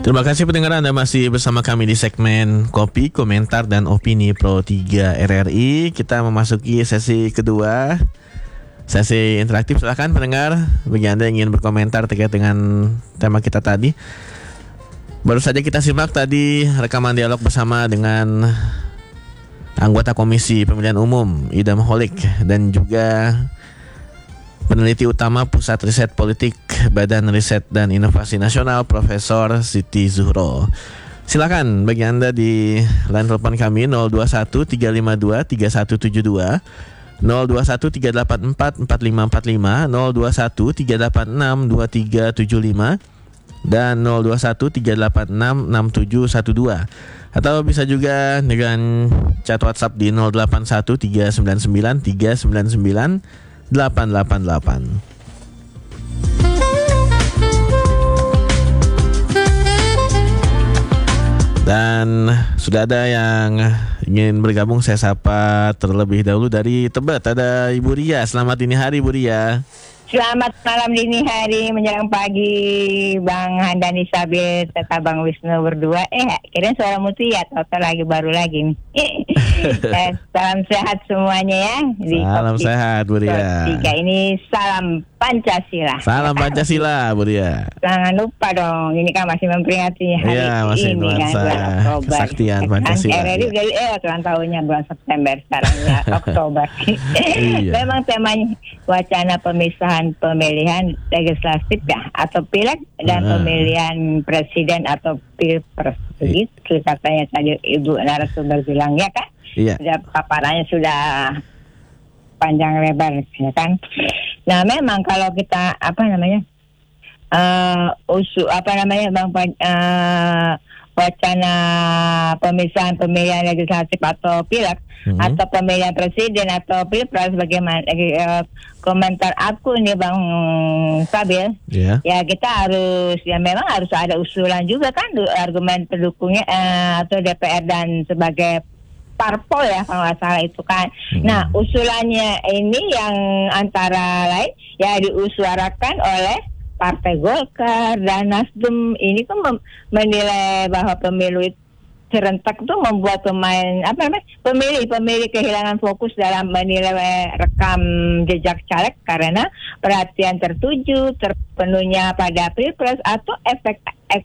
Terima kasih pendengar, Anda masih bersama kami di segmen Kopi, Komentar, dan Opini Pro 3 RRI. Kita memasuki sesi kedua, sesi interaktif. Silahkan pendengar, bagi Anda yang ingin berkomentar terkait dengan tema kita tadi. Baru saja kita simak tadi rekaman dialog bersama dengan anggota Komisi Pemilihan Umum Idam Holik dan juga peneliti utama Pusat Riset Politik Badan Riset dan Inovasi Nasional Profesor Siti Zuhro. Silakan bagi Anda di line telepon kami 021 352 3172, 021 384 4545, 021 386 2375 dan 021 386 6712. Atau bisa juga dengan chat WhatsApp di 081 399 399 888. Dan sudah ada yang ingin bergabung, saya sapa terlebih dahulu dari Tebet. Ada Ibu Ria. Selamat dini hari, Bu Ria. Selamat malam dini hari menjelang pagi, Bang Handani Sabil serta Bang Wisnu berdua. Kirain suara Mutia atau lagi baru lagi nih. Salam sehat semuanya ya. Salam sehat, Bu Ria. Tiga ini salam Pancasila. Salam Pancasila, Bu Ria. Jangan lupa dong, ini kan masih memperingati hari masih ini kan, bulan Oktober. Kesaktian Pancasila. RRI dari ulang tahunnya bulan September, sekarang ya Oktober. Memang temanya wacana pemisahan pemilihan legislatif ya, atau pileg dan pemilihan presiden atau pilpres. Begitu katanya tadi Ibu narasumber bilang ya kan? Iya. Paparannya sudah panjang lebar ya kan. Nah memang kalau kita wacana pemisahan pemilihan legislatif atau pileg atau pemilihan presiden atau pilpres, bagaimana komentar aku nih Bang Sabil, ya kita harus, ya memang harus ada usulan juga kan, argumen pendukungnya atau DPR dan sebagai parpol ya kalau nggak salah itu kan. Nah usulannya ini yang antara lain ya diusuarakan oleh Partai Golkar dan Nasdem. Ini kan menilai bahwa pemilu serentak itu membuat pemilih kehilangan fokus dalam menilai rekam jejak caleg karena perhatian tertuju terpenuhnya pada pilpres atau efek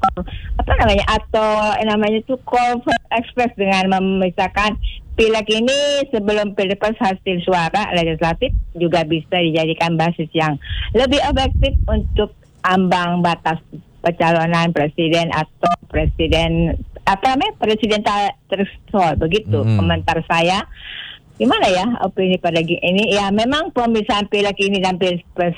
call for express dengan memisahkan pileg ini sebelum pilpres. Hasil suara legislatif juga bisa dijadikan basis yang lebih objektif untuk ambang batas pencalonan presiden atau presiden threshold. Begitu komentar saya. Gimana ya opini pada ini? Ya memang pemisahan pileg ini dan pilpres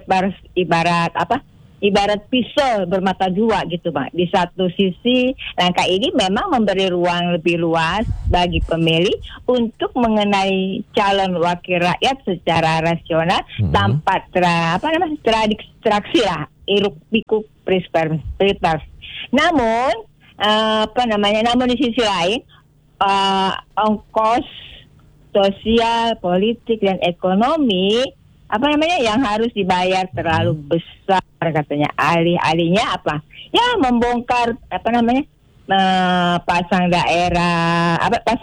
ibarat pisau bermata dua gitu Bang. Di satu sisi langkah ini memang memberi ruang lebih luas bagi pemilih untuk mengenai calon wakil rakyat secara rasional tanpa terdistraksi lah iruk pikuk pilpres. Namun di sisi lain ongkos sosial, politik dan ekonomi yang harus dibayar terlalu besar katanya. Alih-alihnya membongkar pasang daerah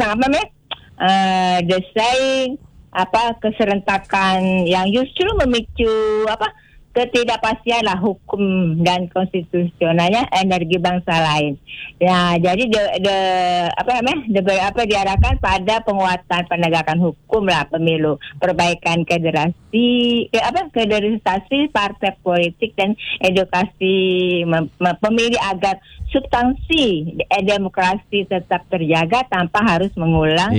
desain keserentakan yang justru memicu ketidakpastian lah hukum dan konstitusionalnya energi bangsa lain. Ya, jadi diarahkan pada penguatan penegakan hukum lah pemilu, perbaikan kaderisasi partai politik dan edukasi pemilih agar substansi demokrasi tetap terjaga tanpa harus mengulang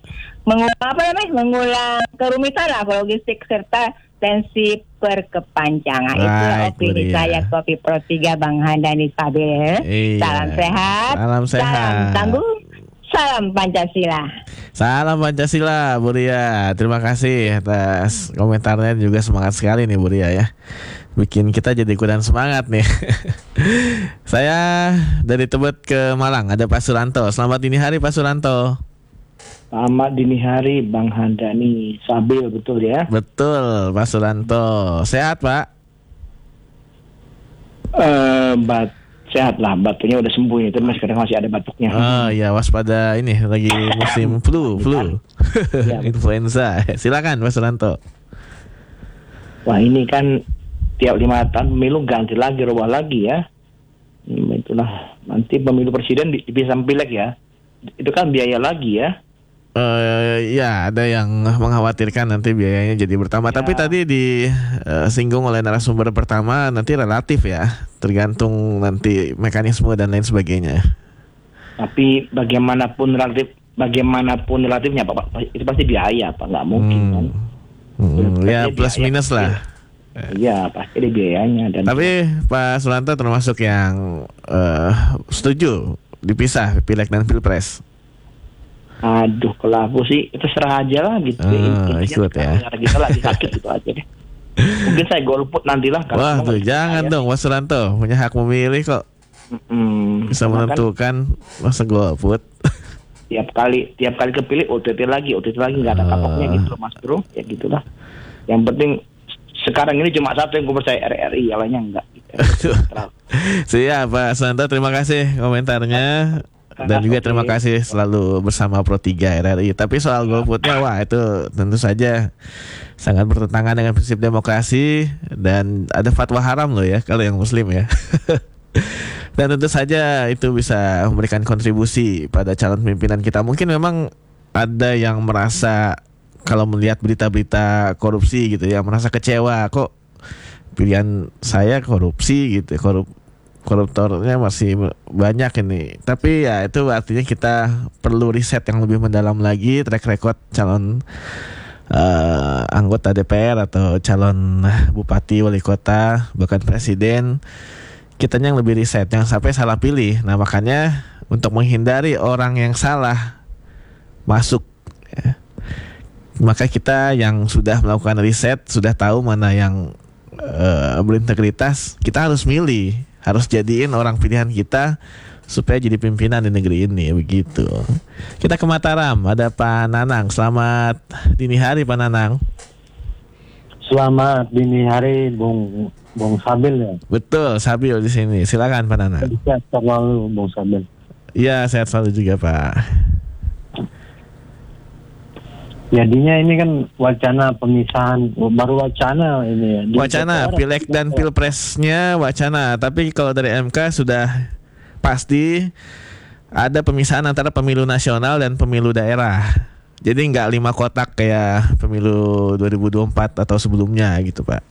kerumitan lah logistik serta tensi berkepanjangan. Itu opini saya, Kopi Pro 3 Bang Handani Sabil. Salam sehat. Salam tangguh. Salam Pancasila. Salam Pancasila, Bu Ria. Terima kasih atas komentarnya, juga semangat sekali nih Bu Ria ya. Bikin kita jadi ikutan semangat nih. Saya dari Tebet ke Malang, ada Pak Suranto. Selamat dini hari Pak Suranto. Selamat dini hari Bang Handani Sabil, betul ya? Betul Pak Suranto. Sehat Pak? Sehat lah, batuknya udah sembuh itu, mas sekarang masih ada batuknya. Oh ya, waspada ini lagi musim flu. Ya, Influenza. Silakan Mas Suranto. wah ini kan tiap 5 tahun pemilu ganti lagi, rubah lagi ya. Itulah nanti pemilu presiden bisa pilek ya. Itu kan biaya lagi ya. Ya ada yang mengkhawatirkan nanti biayanya jadi bertambah. Ya. Tapi tadi disinggung oleh narasumber pertama, nanti relatif ya, tergantung nanti mekanisme dan lain sebagainya. Tapi bagaimanapun relatifnya Pak, itu pasti biaya Pak, nggak mungkin kan. Ya plus biaya, minus lah. Iya pasti ada biayanya. Dan Tapi Pak Suranto termasuk yang setuju dipisah Pileg dan Pilpres. aduh, kalau aku sih itu serah aja lah gitu. Ikut ya. Negara kita lagi sakit gitu aja deh. Mungkin saya golput nantilah. Wah tuh jangan dong Mas Suranto, punya hak memilih kok. Bisa menentukan masa golput. Tiap kali kepilih OTT lagi nggak ada kapoknya gitu loh Mas Bro, ya gitulah. Yang penting sekarang ini cuma satu yang gue percaya, RRI, yang lainnya enggak gitu. Siap Pak Suranto, terima kasih komentarnya. Dan juga terima kasih selalu bersama Pro 3 RRI. Tapi soal golputnya, wah itu tentu saja sangat bertentangan dengan prinsip demokrasi. Dan ada fatwa haram loh ya kalau yang muslim ya. Dan tentu saja itu bisa memberikan kontribusi pada calon pimpinan kita. Mungkin memang ada yang merasa kalau melihat berita-berita korupsi gitu ya, merasa kecewa, kok pilihan saya korupsi gitu, koruptornya masih banyak ini. Tapi ya itu artinya kita perlu riset yang lebih mendalam lagi track record calon anggota DPR atau calon bupati, wali kota, bahkan presiden. Kitanya yang lebih riset, jangan sampai salah pilih. Nah makanya untuk menghindari orang yang salah masuk ya, maka kita yang sudah melakukan riset, sudah tahu mana yang berintegritas, kita harus milih, harus jadiin orang pilihan kita supaya jadi pimpinan di negeri ini, begitu. Kita ke Mataram, ada Pak Nanang. Selamat dini hari Pak Nanang. Selamat dini hari Bung Sabil ya. Betul, Sabil di sini. Silakan Pak Nanang. Sehat selalu Bung Sabil. Iya, sehat selalu juga Pak. Jadinya ini kan wacana pemisahan, baru wacana ini ya. Wacana Pileg dan Pilpresnya wacana, tapi kalau dari MK sudah pasti ada pemisahan antara pemilu nasional dan pemilu daerah. Jadi nggak 5 kotak kayak pemilu 2024 atau sebelumnya gitu Pak.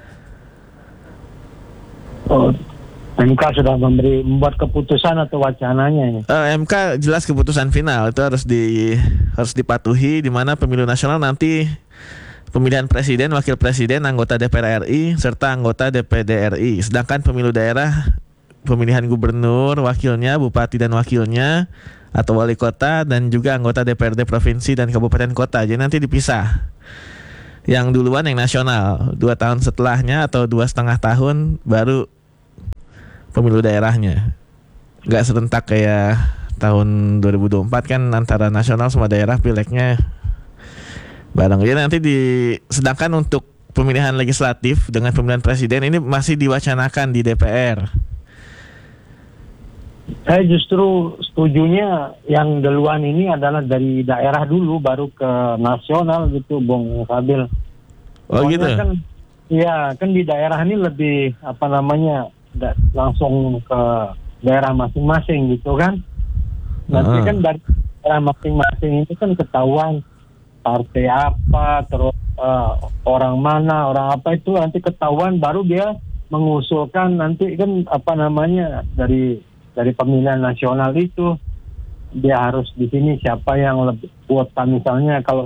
Oh, MK sudah membuat keputusan atau wacananya ini? MK jelas keputusan final itu harus dipatuhi, di mana pemilu nasional nanti pemilihan presiden, wakil presiden, anggota DPR RI serta anggota DPD RI. Sedangkan pemilu daerah pemilihan gubernur, wakilnya, bupati dan wakilnya atau wali kota dan juga anggota DPRD provinsi dan kabupaten kota. Jadi nanti dipisah. Yang duluan yang nasional, 2 tahun setelahnya atau 2,5 tahun baru pemilu daerahnya. Nggak serentak kayak tahun 2024 kan, antara nasional sama daerah pileknya bareng. Jadi nanti sedangkan untuk pemilihan legislatif dengan pemilihan presiden ini masih diwacanakan di DPR. Saya justru setujunya yang duluan ini adalah dari daerah dulu baru ke nasional gitu Bung Sabil. Oh gitu. Kan, ya kan di daerah ini lebih langsung ke daerah masing-masing gitu kan. Nanti kan dari daerah masing-masing itu kan ketahuan partai apa, terus orang mana, orang apa itu nanti ketahuan, baru dia mengusulkan nanti kan dari pemilihan nasional itu dia harus di sini siapa yang lebih kuota, misalnya kalau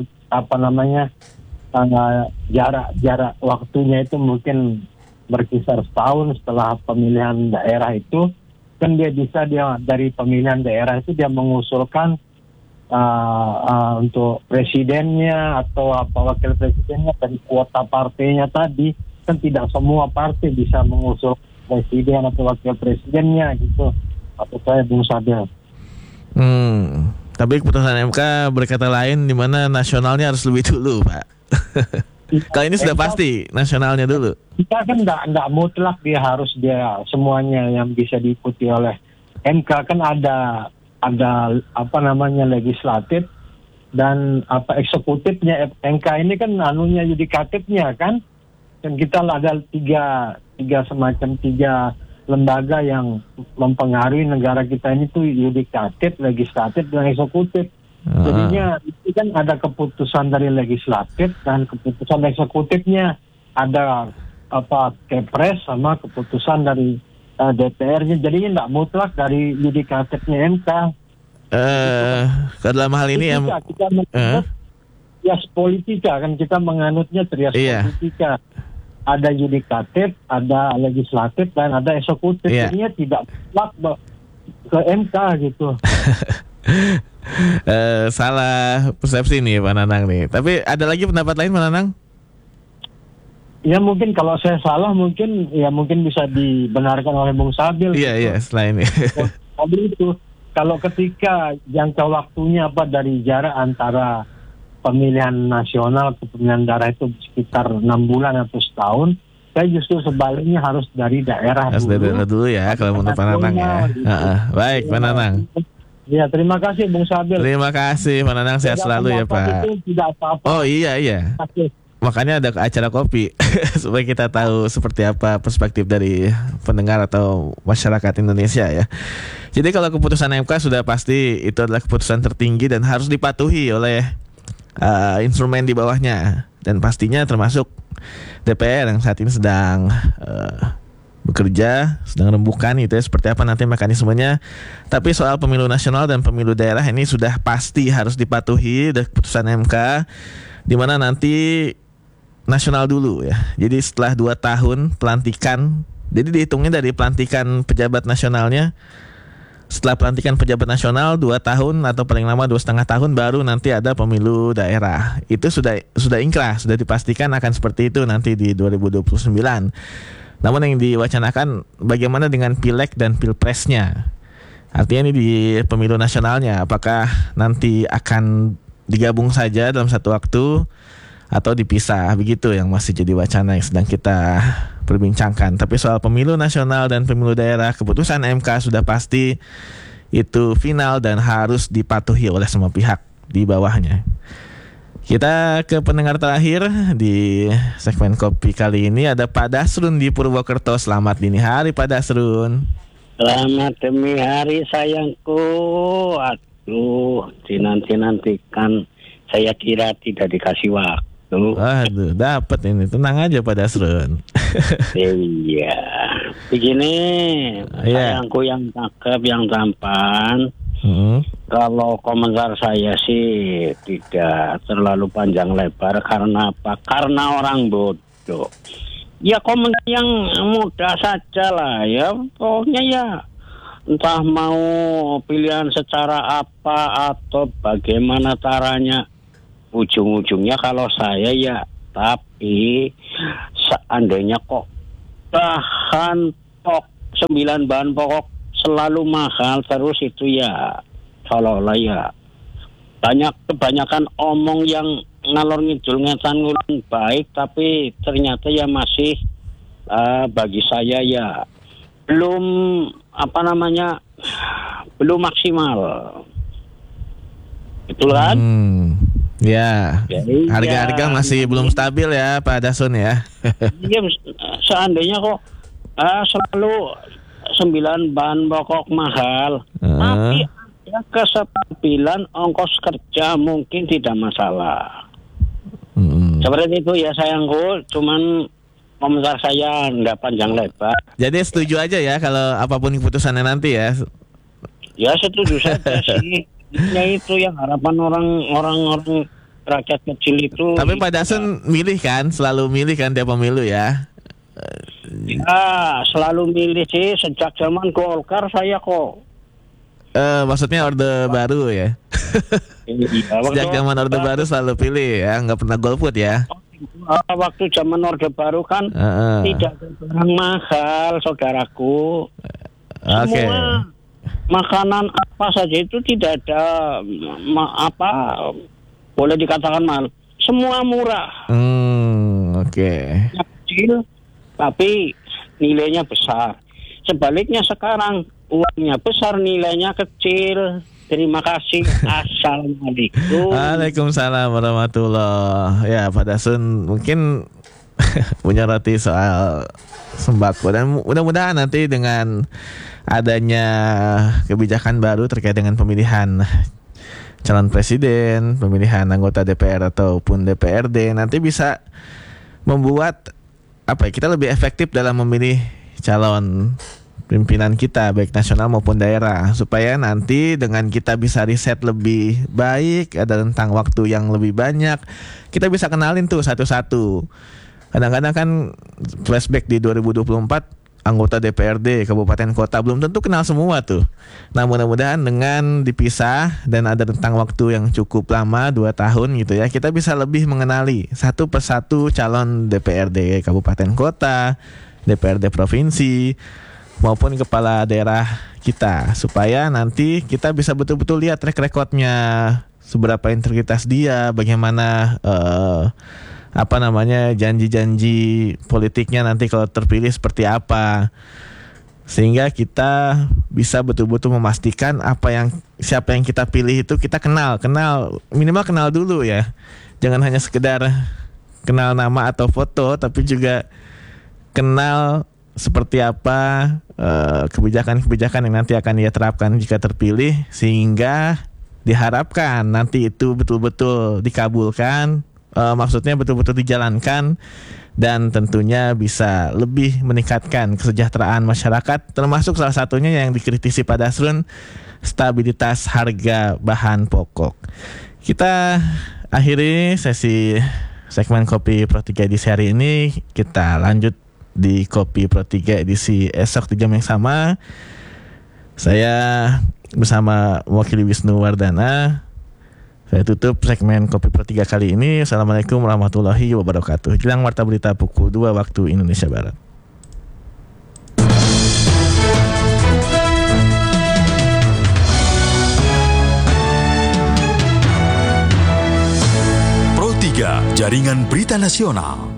jarak waktunya itu mungkin berkisar setahun setelah pemilihan daerah itu kan dia dari pemilihan daerah itu dia mengusulkan untuk presidennya atau wakil presidennya dari kuota partainya tadi. Kan tidak semua partai bisa mengusul presiden atau wakil presidennya gitu. Atau saya Bung Sabil. Tapi keputusan MK berkata lain, di mana nasionalnya harus lebih dulu Pak. Kalau ini sudah pasti nasionalnya dulu. Kita kan enggak mutlak dia semuanya yang bisa diikuti oleh MK. Kan ada apa namanya legislatif dan apa eksekutifnya. MK ini kan anunya yudikatifnya kan. Dan kita ada tiga lembaga yang mempengaruhi negara kita ini tuh yudikatif, legislatif, dan eksekutif. Jadinya itu kan ada keputusan dari legislatif dan keputusan eksekutifnya, ada apa Kepres sama keputusan dari DPR-nya. Jadinya tidak mutlak dari yudikatifnya MK. Dalam hal ini kita menganut trias politika kan, kita menganutnya trias politika. Ada yudikatif, ada legislatif, dan ada eksekutif. Jadinya tidak mutlak ke MK gitu. Salah persepsi nih Pak Nanang nih. Tapi ada lagi pendapat lain Pak Nanang? Ya mungkin kalau saya salah mungkin bisa dibenarkan oleh Bung Sabil. Iya selain ini. Sabil itu kalau ketika jangka waktunya dari jarak antara pemilihan nasional ke pemilihan daerah itu sekitar 6 bulan atau setahun, saya justru sebaliknya harus dari daerah dulu ya kalau menurut Pak Nanang ya. Gitu. Baik Pak Nanang. Ya, terima kasih Bung Sabil. Terima kasih Pak Nanang, sehat selalu ya Pak. Tidak apa-apa. Oh iya. Makanya ada acara kopi supaya kita tahu seperti apa perspektif dari pendengar atau masyarakat Indonesia ya. Jadi kalau keputusan MK sudah pasti itu adalah keputusan tertinggi dan harus dipatuhi oleh instrumen di bawahnya, dan pastinya termasuk DPR yang saat ini sedang bekerja, sedang rembukan itu ya, seperti apa nanti mekanismenya. Tapi soal pemilu nasional dan pemilu daerah ini sudah pasti harus dipatuhi dari keputusan MK, di mana nanti nasional dulu ya. Jadi setelah 2 tahun pelantikan, jadi dihitungnya dari pelantikan pejabat nasionalnya. Setelah pelantikan pejabat nasional 2 tahun atau paling lama 2,5 tahun baru nanti ada pemilu daerah. Itu sudah ingkrah, sudah dipastikan akan seperti itu nanti di 2029. Namun yang diwacanakan bagaimana dengan pileg dan pilpresnya. Artinya ini di pemilu nasionalnya, apakah nanti akan digabung saja dalam satu waktu atau dipisah, begitu yang masih jadi wacana yang sedang kita perbincangkan. Tapi soal pemilu nasional dan pemilu daerah, keputusan MK sudah pasti itu final dan harus dipatuhi oleh semua pihak di bawahnya. Kita ke pendengar terakhir di segmen kopi kali ini, ada Pak Dasrun di Purwokerto. Selamat dini hari Pak Dasrun. Selamat dini hari sayangku. Aduh, dinanti-nantikan. Saya kira tidak dikasih waktu. Waduh, dapat ini. Tenang aja Pak Dasrun. Iya. Begini, sayangku yang cakep, yang tampan. Kalau komentar saya sih tidak terlalu panjang lebar. Karena apa? Karena orang bodoh. Ya komentar yang mudah saja lah ya. Pokoknya ya entah mau pilihan secara apa atau bagaimana caranya, ujung-ujungnya kalau saya ya, tapi seandainya kok bahan pokok 9 bahan pokok selalu mahal terus, itu ya seolah-olah ya kebanyakan omong yang ngalor ngidul ngetan ngulung baik, tapi ternyata ya masih bagi saya ya belum belum maksimal. Betul kan? Ya, harga-harga masih belum stabil ya Pak Dasun ya. Iya, seandainya kok selalu 9 bahan pokok mahal, tapi ada kestabilan ongkos kerja mungkin tidak masalah. Seperti itu ya sayangku, cuman komentar saya nggak panjang lebar. Jadi setuju aja ya kalau apapun keputusannya nanti ya. Ya setuju saja sih. Ya itu yang harapan orang rakyat kecil itu. Tapi Pak Dasun milih kan, selalu milih kan tiap pemilu ya. Ya selalu milih sih sejak zaman Golkar saya kok. Maksudnya Orde Baru ya. Sejak zaman Orde Baru selalu pilih ya, nggak pernah golput ya. Waktu zaman Orde Baru kan tidak barang mahal saudaraku. Semua makanan apa saja itu tidak ada boleh dikatakan mahal. semua murah. Oke. Kecil, tapi nilainya besar. Sebaliknya sekarang uangnya besar, nilainya kecil. Terima kasih. Assalamualaikum. Waalaikumsalam warahmatullahi. Ya, Pak Dasun mungkin punya roti soal sembako, dan mudah-mudahan nanti dengan adanya kebijakan baru terkait dengan pemilihan calon presiden, pemilihan anggota DPR ataupun DPRD, nanti bisa membuat kita lebih efektif dalam memilih calon pimpinan kita baik nasional maupun daerah, supaya nanti dengan kita bisa riset lebih baik, ada rentang waktu yang lebih banyak, kita bisa kenalin tuh satu-satu. Kadang-kadang kan flashback di 2024, anggota DPRD kabupaten kota belum tentu kenal semua tuh. Nah, mudah-mudahan dengan dipisah dan ada rentang waktu yang cukup lama, 2 tahun gitu ya, kita bisa lebih mengenali satu persatu calon DPRD kabupaten kota, DPRD provinsi maupun kepala daerah kita, supaya nanti kita bisa betul-betul lihat track recordnya, seberapa integritas dia, bagaimana janji-janji politiknya nanti kalau terpilih seperti apa, sehingga kita bisa betul-betul memastikan siapa yang kita pilih itu kita kenal minimal kenal dulu ya, jangan hanya sekedar kenal nama atau foto, tapi juga kenal seperti apa kebijakan-kebijakan yang nanti akan ia terapkan jika terpilih, sehingga diharapkan nanti itu betul-betul dikabulkan, maksudnya betul-betul dijalankan, dan tentunya bisa lebih meningkatkan kesejahteraan masyarakat, termasuk salah satunya yang dikritisi Pak Dasrun, stabilitas harga bahan pokok. Kita akhiri sesi segmen Kopi Pro 3 edisi hari ini, kita lanjut di Kopi Pro 3 edisi esok di jam yang sama. Saya bersama mewakili Wisnu Wardana. Saya tutup segmen Kopi Pro 3 kali ini. Assalamualaikum warahmatullahi wabarakatuh. Jelang warta berita pukul 2 waktu Indonesia Barat. Pro 3, Jaringan Berita Nasional.